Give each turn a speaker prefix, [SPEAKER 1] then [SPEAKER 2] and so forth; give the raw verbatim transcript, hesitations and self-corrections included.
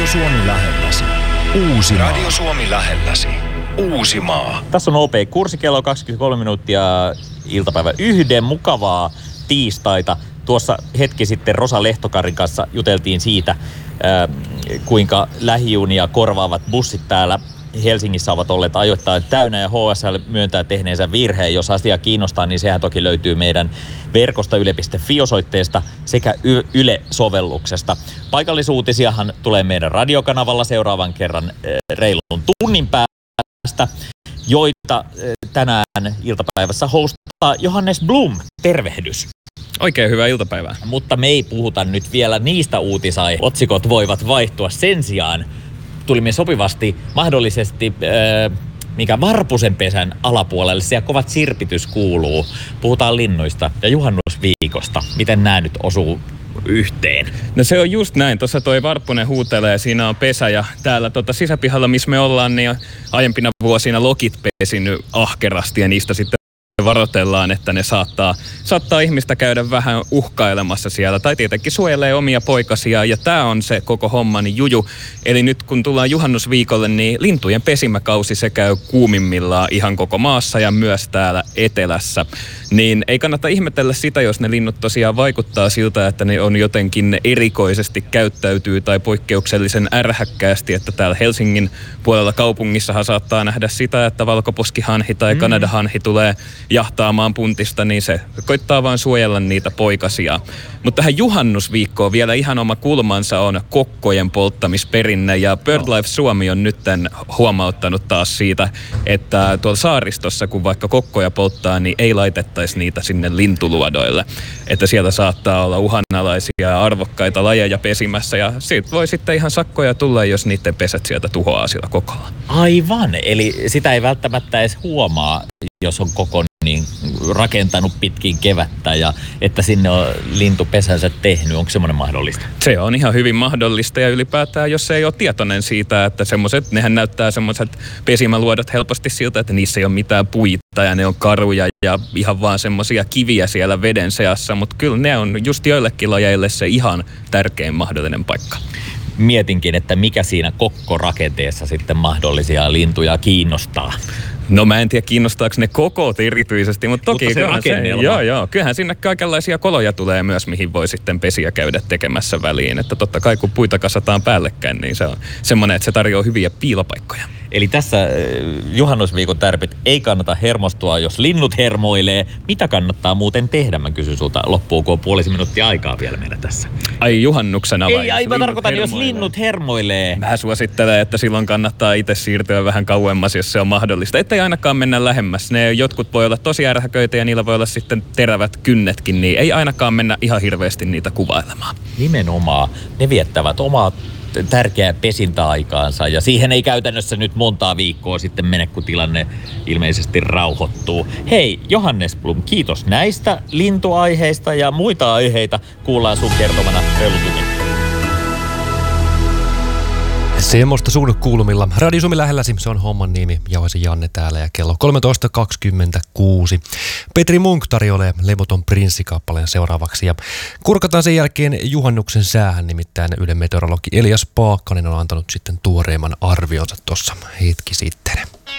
[SPEAKER 1] Suomi lähelläsi. Uusimaa. Radio Suomi lähelläsi. Uusimaa.
[SPEAKER 2] Tässä on O P-kurssi, kello kaksikymmentäkolme minuuttia iltapäivä yhden. Mukavaa tiistaita. Tuossa hetki sitten Rosa Lehtokarin kanssa juteltiin siitä, kuinka lähijunia korvaavat bussit täällä Helsingissä ovat olleet ajoittain täynnä ja H S L myöntää tehneensä virheen. Jos asia kiinnostaa, niin sehän toki löytyy meidän verkosta yle piste fi-osoitteesta sekä y- Yle-sovelluksesta. Paikallisuutisiahan tulee meidän radiokanavalla seuraavan kerran reilun tunnin päästä, joita tänään iltapäivässä hostaa Johannes Blum. Tervehdys.
[SPEAKER 3] Oikein hyvää iltapäivää.
[SPEAKER 2] Mutta me ei puhuta nyt vielä niistä uutisai. Otsikot voivat vaihtua sen sijaan. Tulimme sopivasti mahdollisesti äh, mikä Varpusen pesän alapuolelle. Siellä kovat sirpitys kuuluu. Puhutaan linnuista ja juhannusviikosta. Miten nämä nyt osuu yhteen?
[SPEAKER 3] No se on just näin. Tuossa toi Varpunen huutelee, siinä on pesä ja täällä tota sisäpihalla, missä me ollaan, niin aiempina vuosina lokit pesinyt ahkerasti ja niistä sitten varoitellaan, että ne saattaa, saattaa ihmistä käydä vähän uhkailemassa siellä tai tietenkin suojelee omia poikasia ja tää on se koko hommani juju. Eli nyt kun tullaan juhannusviikolle, niin lintujen pesimäkausi se käy kuumimmillaan ihan koko maassa ja myös täällä etelässä. Niin ei kannata ihmetellä sitä, jos ne linnut tosiaan vaikuttaa siltä, että ne on jotenkin erikoisesti käyttäytyy tai poikkeuksellisen ärhäkkäästi, että täällä Helsingin puolella kaupungissahan saattaa nähdä sitä, että valkoposkihanhi tai mm. kanadahanhi tulee jahtaamaan puntista, niin se koittaa vaan suojella niitä poikasia. Mutta tähän juhannusviikkoon vielä ihan oma kulmansa on kokkojen polttamisperinne ja BirdLife Suomi on nyt huomauttanut taas siitä, että tuolla saaristossa kun vaikka kokkoja polttaa, niin ei laitettaisi niitä sinne lintuluodoille. Että siellä saattaa olla uhanalaisia ja arvokkaita lajeja pesimässä ja siitä voi sitten ihan sakkoja tulla, jos niiden pesät sieltä tuhoaa sillä kokolla.
[SPEAKER 2] Aivan, eli sitä ei välttämättä edes huomaa, jos on koko niin rakentanut pitkin kevättä ja että sinne on lintu pesänsä tehnyt. Onko semmoinen mahdollista?
[SPEAKER 3] Se on ihan hyvin mahdollista ja ylipäätään, jos ei ole tietoinen siitä, että semmoiset, nehän näyttää semmoiset pesimäluodot helposti siltä, että niissä ei ole mitään puita ja ne on karuja ja ihan vaan semmoisia kiviä siellä veden seassa, mutta kyllä ne on just joillekin lajeille se ihan tärkein mahdollinen paikka.
[SPEAKER 2] Mietinkin, että mikä siinä kokkorakenteessa sitten mahdollisia lintuja kiinnostaa.
[SPEAKER 3] No mä en tiedä kiinnostaako ne kokot erityisesti, mutta toki
[SPEAKER 2] mutta se rakennelma.
[SPEAKER 3] Joo, joo. Kyllähän sinne kaikenlaisia koloja tulee myös, mihin voi sitten pesiä käydä tekemässä väliin. Että totta kai kun puita kasataan päällekkäin, niin se on semmoinen, että se tarjoaa hyviä piilopaikkoja.
[SPEAKER 2] Eli tässä juhannusviikon tärpit ei kannata hermostua, jos linnut hermoilee. Mitä kannattaa muuten tehdä? Mä kysyn sulta loppuun, kun on puolisen minuuttia aikaa vielä meidän tässä.
[SPEAKER 3] Ai juhannuksena vai?
[SPEAKER 2] Ei, ai mä tarkoitan, jos linnut hermoilee.
[SPEAKER 3] Mä suosittelen, että silloin kannattaa itse siirtyä vähän kauemmas, jos se on mahdollista. Että ei ainakaan mennä lähemmäs. Ne jotkut voi olla tosi ärhäköitä ja niillä voi olla sitten terävät kynnetkin, niin ei ainakaan mennä ihan hirveästi niitä kuvailemaan.
[SPEAKER 2] Nimenomaan. Ne viettävät omaa tärkeää pesintäaikaansa ja siihen ei käytännössä nyt montaa viikkoa sitten mene, kun tilanne ilmeisesti rauhoittuu. Hei, Johannes Blum, kiitos näistä lintuaiheista ja muita aiheita kuullaan sun kertomana reilutunnin.
[SPEAKER 4] Semmoista sun kuulumilla. Radio Suomi lähelläsi, se on homman nimi. Jauhasi Janne täällä ja kello kolmetoista kaksikymmentäkuusi. Petri Munk tarjoilee Levoton prinssikappaleen seuraavaksi. Ja kurkataan sen jälkeen juhannuksen säähän, nimittäin Ylen meteorologi Elias Paakkanen on antanut sitten tuoreimman arvionsa tuossa hetki sitten.